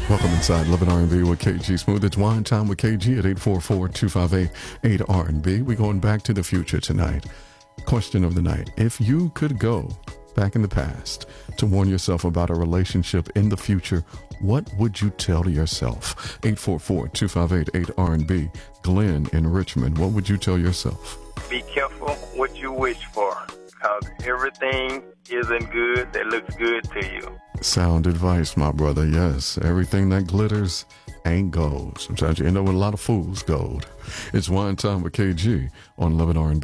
Welcome inside Love and R&B with KG Smooth. It's Wine Time with KG at 844-258-8R&B. We're going back to the future tonight. Question of the night. If you could go back in the past to warn yourself about a relationship in the future, what would you tell yourself? 844-258-8R&B. Glenn in Richmond, what would you tell yourself? Be careful what you wish for, because everything isn't good that looks good to you. Sound advice, my brother. Yes, everything that glitters ain't gold. Sometimes you end up with a lot of fool's gold. It's Wine Time with KG on Love and R&B.